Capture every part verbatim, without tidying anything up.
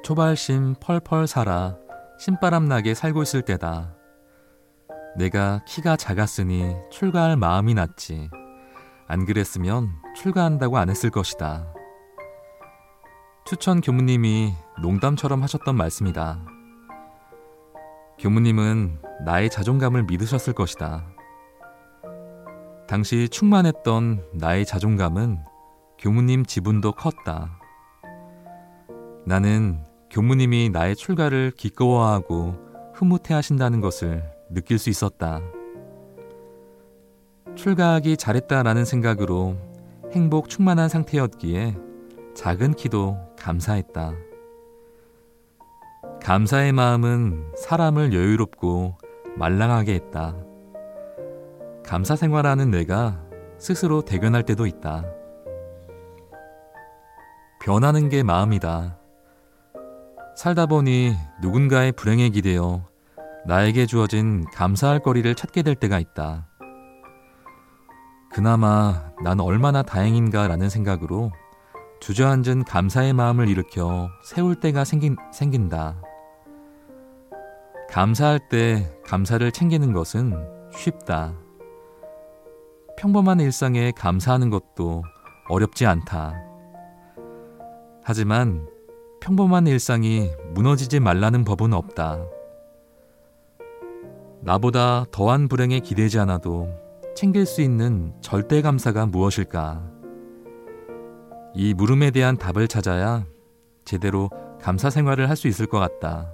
초발심 펄펄 살아 신바람나게 살고 있을 때다. 내가 키가 작았으니 출가할 마음이 났지. 안 그랬으면 출가한다고 안 했을 것이다. 추천 교무님이 농담처럼 하셨던 말씀이다. 교무님은 나의 자존감을 믿으셨을 것이다. 당시 충만했던 나의 자존감은 교무님 지분도 컸다. 나는 교무님이 나의 출가를 기꺼워하고 흐뭇해하신다는 것을 느낄 수 있었다. 출가하기 잘했다라는 생각으로 행복 충만한 상태였기에 작은 키도 감사했다. 감사의 마음은 사람을 여유롭고 말랑하게 했다. 감사 생활하는 내가 스스로 대견할 때도 있다. 변하는 게 마음이다. 살다 보니 누군가의 불행에 기대어 나에게 주어진 감사할 거리를 찾게 될 때가 있다. 그나마 난 얼마나 다행인가라는 생각으로 주저앉은 감사의 마음을 일으켜 세울 때가 생긴, 생긴다. 감사할 때 감사를 챙기는 것은 쉽다. 평범한 일상에 감사하는 것도 어렵지 않다. 하지만 평범한 일상이 무너지지 말라는 법은 없다. 나보다 더한 불행에 기대지 않아도 챙길 수 있는 절대 감사가 무엇일까? 이 물음에 대한 답을 찾아야 제대로 감사 생활을 할 수 있을 것 같다.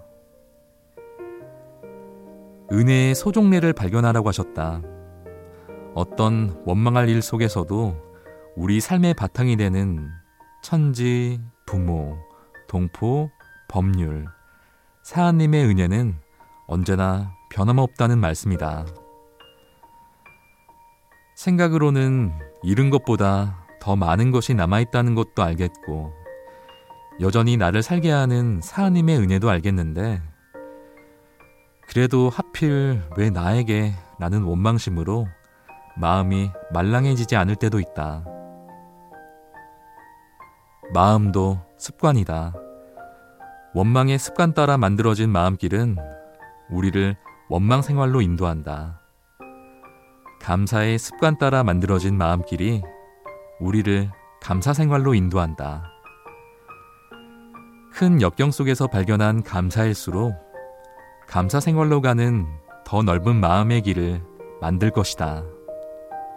은혜의 소종례를 발견하라고 하셨다. 어떤 원망할 일 속에서도 우리 삶의 바탕이 되는 천지, 부모, 동포, 법률, 사하님의 은혜는 언제나 변함없다는 말씀이다. 생각으로는 잃은 것보다 더 많은 것이 남아있다는 것도 알겠고 여전히 나를 살게 하는 사하님의 은혜도 알겠는데 그래도 하필 왜 나에게 라는 원망심으로 마음이 말랑해지지 않을 때도 있다. 마음도 습관이다. 원망의 습관 따라 만들어진 마음길은 우리를 원망 생활로 인도한다. 감사의 습관 따라 만들어진 마음길이 우리를 감사 생활로 인도한다. 큰 역경 속에서 발견한 감사일수록 감사 생활로 가는 더 넓은 마음의 길을 만들 것이다.